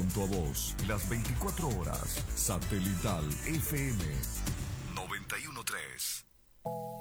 junto a vos las 24 horas. Satelital FM 91.3.